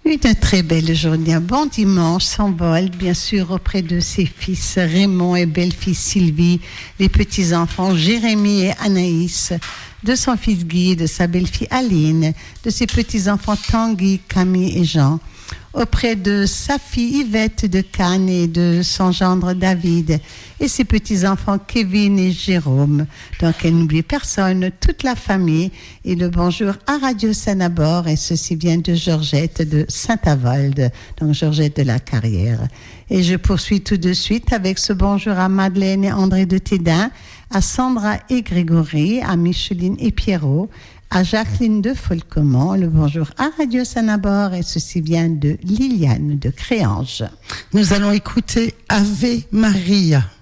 Une très belle journée, un bon dimanche s'envole bien sûr auprès de ses fils Raymond et belle-fille Sylvie, les petits-enfants Jérémie et Anaïs, de son fils Guy, de sa belle-fille Aline, de ses petits-enfants Tanguy, Camille et Jean, auprès de sa fille Yvette de Cannes et de son gendre David et ses petits-enfants Kevin et Jérôme. Donc elle n'oublie personne, toute la famille, et le bonjour à Radio Sanabord, et ceci vient de Georgette de Saint-Avold, donc Georgette de la Carrière. Et je poursuis tout de suite avec ce bonjour à Madeleine et André de Tédin, à Sandra et Grégory, à Micheline et Pierrot, à Jacqueline de Folquemont, le bonjour à Radio Sanabord, et ceci vient de Liliane de Créange. Nous allons écouter Ave Maria.